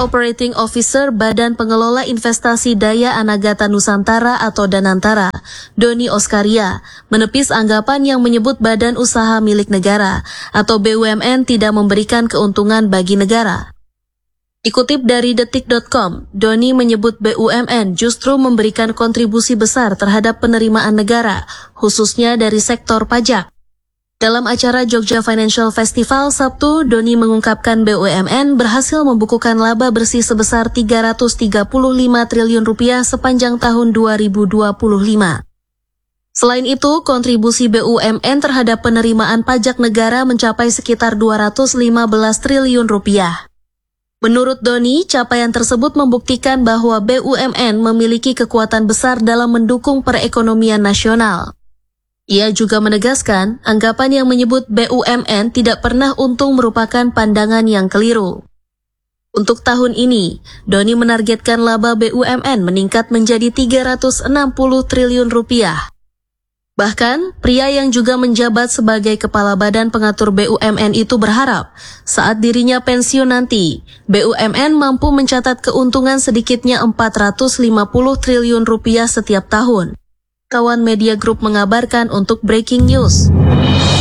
Operating Officer Badan Pengelola Investasi Daya Anagata Nusantara atau Danantara, Doni Oskaria, menepis anggapan yang menyebut badan usaha milik negara atau BUMN tidak memberikan keuntungan bagi negara. Dikutip dari detik.com, Doni menyebut BUMN justru memberikan kontribusi besar terhadap penerimaan negara, khususnya dari sektor pajak. Dalam acara Jogja Financial Festival Sabtu, Doni mengungkapkan BUMN berhasil membukukan laba bersih sebesar 335 triliun rupiah sepanjang tahun 2025. Selain itu, kontribusi BUMN terhadap penerimaan pajak negara mencapai sekitar 215 triliun rupiah. Menurut Doni, capaian tersebut membuktikan bahwa BUMN memiliki kekuatan besar dalam mendukung perekonomian nasional. Ia juga menegaskan, anggapan yang menyebut BUMN tidak pernah untung merupakan pandangan yang keliru. Untuk tahun ini, Doni menargetkan laba BUMN meningkat menjadi 360 triliun rupiah. Bahkan, pria yang juga menjabat sebagai Kepala Badan Pengatur BUMN itu berharap, saat dirinya pensiun nanti, BUMN mampu mencatat keuntungan sedikitnya 450 triliun rupiah setiap tahun. Kawan Media Group mengabarkan untuk Breaking News.